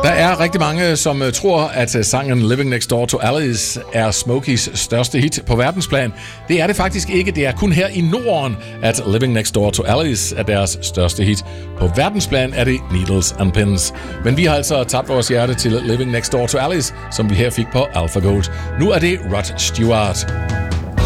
Der er rigtig mange, som tror, at sangen Living Next Door to Alice er Smokies største hit på verdensplan. Det er det faktisk ikke. Det er kun her i Norden, at Living Next Door to Alice er deres største hit. På verdensplan er det Needles and Pins. Men vi har altså tabt vores hjerte til Living Next Door to Alice, som vi her fik på AlphaGold. Nu er det Rod Stewart.